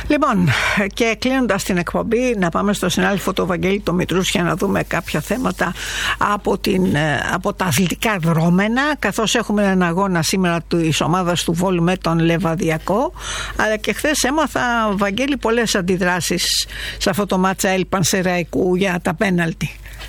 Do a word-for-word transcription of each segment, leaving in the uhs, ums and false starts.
Λοιπόν, και κλείνοντας την εκπομπή, να πάμε στο συνάδελφο του Βαγγέλη το Μητρούσια να δούμε κάποια θέματα από, την, από τα αθλητικά δρόμενα, καθώς έχουμε έναν αγώνα σήμερα της ομάδας του Βόλου με τον Λεβαδιακό, αλλά και χθες έμαθα, Βαγγέλη, πολλές αντιδράσεις σε αυτό το μάτσα ΑΕΛ Πανσεραϊκού για τα πέναλτι.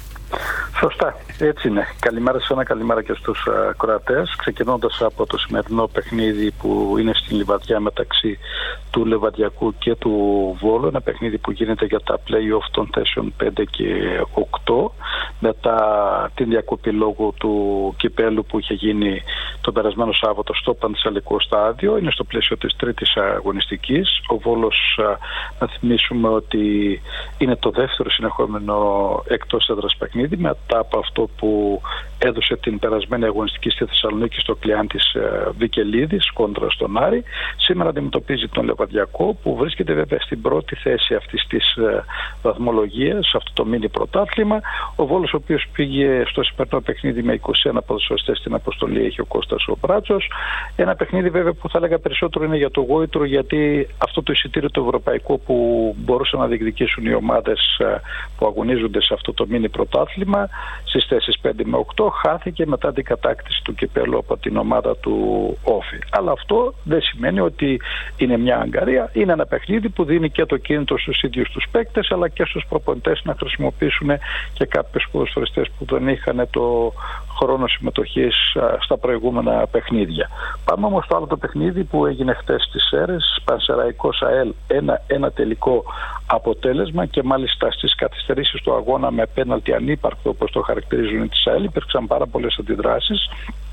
Σωστά, έτσι είναι. Καλημέρα σε ένα, καλημέρα και στους uh, κροατές. Ξεκινώντας από το σημερινό παιχνίδι που είναι στην Λιβαδιά μεταξύ του Λεβαδιακού και του Βόλου, ένα παιχνίδι που γίνεται για τα play-off των θέσεων πέντε και οκτώ, μετά την διακοπή λόγω του κυπέλου που είχε γίνει τον περασμένο Σάββατο στο Πανθεσσαλικό στάδιο. Είναι στο πλαίσιο της τρίτης αγωνιστικής. Ο Βόλος, uh, να θυμίσουμε ότι είναι το δεύτερο συνεχόμενο εκτός έδρας παιχνίδι, μετά από αυτό που έδωσε την περασμένη αγωνιστική στη Θεσσαλονίκη στο Κλειάντης Βικελίδης κόντρα στον Άρη. Σήμερα αντιμετωπίζει τον Λεβαδιακό, που βρίσκεται βέβαια στην πρώτη θέση αυτής της βαθμολογίας, σε αυτό το μίνι πρωτάθλημα. Ο Βόλος, ο οποίος πήγε στο σημερινό παιχνίδι με είκοσι ένα ποδοσφαιριστές στην αποστολή, έχει ο Κώστας ο Μπράτσος. Ένα παιχνίδι βέβαια που θα έλεγα περισσότερο είναι για το γόητρο, γιατί αυτό το εισιτήριο το ευρωπαϊκό που μπορούσαν να διεκδικήσουν οι ομάδες που αγωνίζονται σε αυτό το μίνι πρωτάθλημα στις θέσεις πέντε με οκτώ χάθηκε μετά την κατάκτηση του κυπέλου από την ομάδα του Όφη. Αλλά αυτό δεν σημαίνει ότι είναι μια αγκαρία. Είναι ένα παιχνίδι που δίνει και το κίνητρο στους ίδιους τους παίκτες, αλλά και στους προπονητές να χρησιμοποιήσουν και κάποιους ποδοσφαιριστές που δεν είχαν το χρόνο συμμετοχής στα προηγούμενα παιχνίδια. Πάμε όμως στο άλλο το παιχνίδι που έγινε χτες στις Σέρρες, Πανσεραϊκός ΑΕΛ, ένα, ένα τελικό αποτέλεσμα, και μάλιστα στις καθυστερήσεις του αγώνα με πέναλτι ανύπαρκτο, όπως το χαρακτηρίζουν τις ΑΕΛ, υπήρξαν πάρα πολλές αντιδράσεις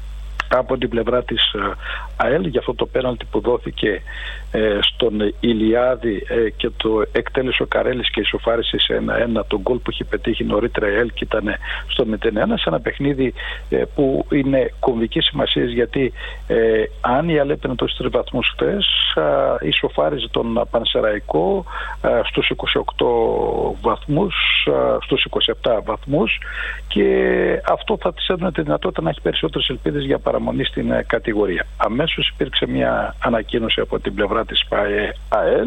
από την πλευρά της ΑΕΛ για αυτό το πέναλτι που δόθηκε ε, στον Ηλιάδη ε, και το εκτέλεσε ο Καρέλης και ισοφάρισε σε ένα ένα τον γκολ που είχε πετύχει νωρίτερα η ΑΕΛ και ήταν στο μηδέν ένα, σε ένα παιχνίδι ε, που είναι κομβική σημασία, γιατί ε, αν η ΑΕΛ έπαιρνε τους τρεις βαθμούς χθες, ε, ισοφάριζε τον Πανσεραϊκό ε, στους είκοσι οκτώ βαθμούς, ε, στους είκοσι επτά βαθμούς, και αυτό θα της έδωνε τη δυνατότητα να έχει περισσότερες ελπίδες για παραμονή στην ε, κατηγορία. Αμέσως υπήρξε μια ανακοίνωση από την πλευρά της ΑΕΛ,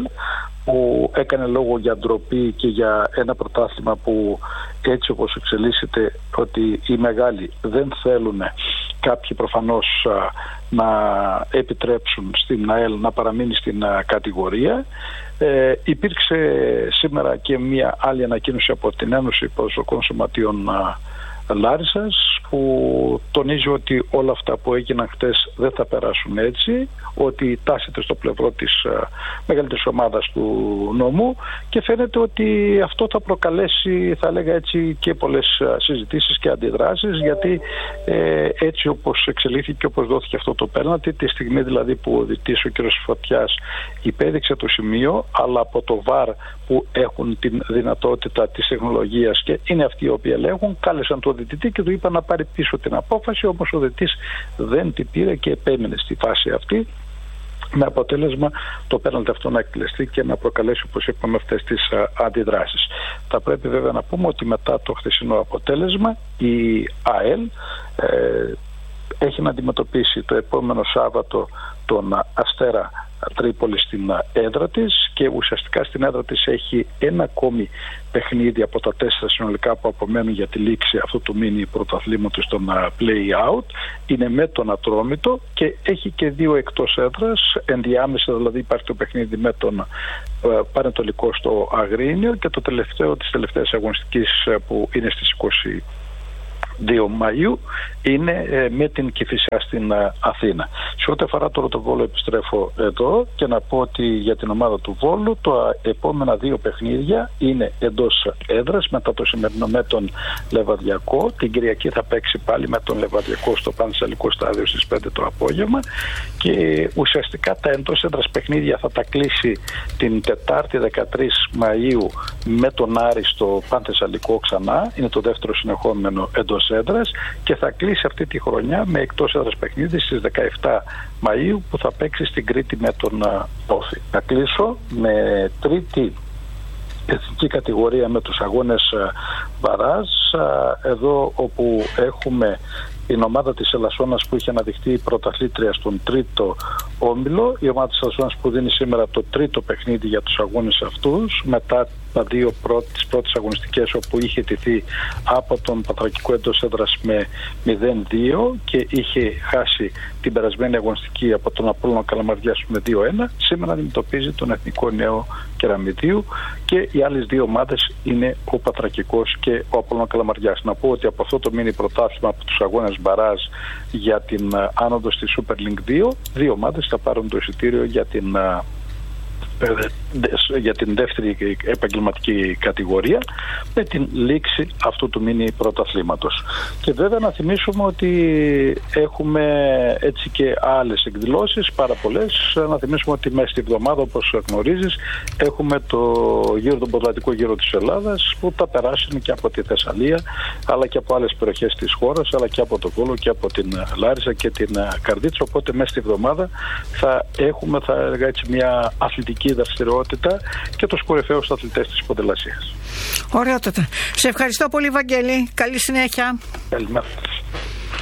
που έκανε λόγο για ντροπή και για ένα πρωτάθλημα που έτσι όπως εξελίσσεται, ότι οι μεγάλοι δεν θέλουν κάποιοι προφανώς α, να επιτρέψουν στην ΑΕΛ να παραμείνει στην α, κατηγορία. Ε, υπήρξε σήμερα και μια άλλη ανακοίνωση από την Ένωση Ποδοσφαιρικών Σωματείων α, Λάρισσας, που τονίζει ότι όλα αυτά που έγιναν χτες δεν θα περάσουν έτσι, ότι τάσεται στο πλευρό της uh, μεγαλύτερης ομάδας του νόμου, και φαίνεται ότι αυτό θα προκαλέσει, θα λέγα έτσι, και πολλές uh, συζητήσεις και αντιδράσεις, γιατί ε, έτσι όπως εξελίχθηκε, όπως δόθηκε αυτό το πέναλτι, τη στιγμή δηλαδή που ο διτής, ο κ. Φωτιάς, υπέδειξε το σημείο, αλλά από το βαρ που έχουν την δυνατότητα της τεχνολογίας και είναι αυτοί οι οποίοι ελέγχουν, κάλεσαν τον διτητή και του είπαν να πάρει πίσω την απόφαση, όμως ο διτής δεν την πήρε και επέμεινε στη φάση αυτή, με αποτέλεσμα το πέναλτι αυτό να εκτελεστεί και να προκαλέσει, όπως είπαμε, αυτές τις α, αντιδράσεις. Θα πρέπει βέβαια να πούμε ότι μετά το χθεσινό αποτέλεσμα η ΑΕΛ ε, έχει να αντιμετωπίσει το επόμενο Σάββατο τον Αστέρα Τρίπολη στην έδρα της, και ουσιαστικά στην έδρα της έχει ένα ακόμη παιχνίδι από τα τέσσερα συνολικά που απομένουν για τη λήξη αυτού του μίνι πρωταθλήματος στον play out. Είναι με τον Ατρόμητο και έχει και δύο εκτός έδρας. Ενδιάμεσα δηλαδή υπάρχει το παιχνίδι με τον Πανετολικό στο Αγρίνιο, και το τελευταίο της τελευταίας αγωνιστικής που είναι στις είκοσι δύο Μαΐου είναι ε, με την Κηφισιά στην ε, Αθήνα. Σε ό,τι αφορά τώρα το Βόλο, επιστρέφω εδώ και να πω ότι για την ομάδα του Βόλου τα επόμενα δύο παιχνίδια είναι εντός έδρας, μετά το σημερινό με τον Λεβαδιακό. Την Κυριακή θα παίξει πάλι με τον Λεβαδιακό στο Πανθεσσαλικό στάδιο στις πέντε το απόγευμα, και ουσιαστικά τα εντός έδρας παιχνίδια θα τα κλείσει την Τετάρτη δεκατρείς Μαΐου με τον Άρη στο Πανθεσσαλικό ξανά. Είναι το δεύτερο συνεχόμενο εντός έδρας, και θα κλείσει αυτή τη χρονιά με εκτός έδρας παιχνίδι στις δεκαεπτά Μαΐου που θα παίξει στην Κρήτη με τον Όφη. Θα κλείσω με τρίτη εθνική κατηγορία με τους αγώνες Βαράζ, εδώ όπου έχουμε την ομάδα της Ελασσόνας που είχε αναδειχθεί πρωταθλήτρια στον τρίτο όμιλο, η ομάδα της Ελασσόνας που δίνει σήμερα το τρίτο παιχνίδι για τους αγώνες αυτούς, μετά τα δύο πρώτες, τις πρώτες αγωνιστικές όπου είχε τηθεί από τον Πατρακικό εντός έδρας με μηδέν δύο και είχε χάσει την περασμένη αγωνιστική από τον Απόλλωνα Καλαμαριάς με δύο ένα. Σήμερα αντιμετωπίζει τον Εθνικό Νέο Κεραμιδίου και οι άλλες δύο ομάδες είναι ο Πατρακικός και ο Απόλλωνα Καλαμαριάς. Να πω ότι από αυτό το μίνι πρωτάθλημα, από τους αγώνες μπαράζ για την άνοδο στη Super League δύο, δύο ομάδες θα πάρουν το εισιτήριο για την για την δεύτερη επαγγελματική κατηγορία με την λήξη αυτού του μίνι πρωταθλήματος. Και βέβαια να θυμίσουμε ότι έχουμε έτσι και άλλες εκδηλώσεις, πάρα πολλές. Να θυμίσουμε ότι μέσα στη εβδομάδα, όπως γνωρίζεις, έχουμε το γύρο, τον ποδηλατικό γύρο της Ελλάδας, που θα περάσουν και από τη Θεσσαλία αλλά και από άλλες περιοχές της χώρας, αλλά και από το Βόλο και από την Λάρισα και την Καρδίτσα. Οπότε μέσα στη εβδομάδα θα έχουμε, θα έλεγα έτσι, μια αθλητική δραστηριότητα και τους κορυφαίους αθλητές της ποδηλασίας. Ωραιότατα. Σε ευχαριστώ πολύ, Βαγγέλη. Καλή συνέχεια. Καλημέρα.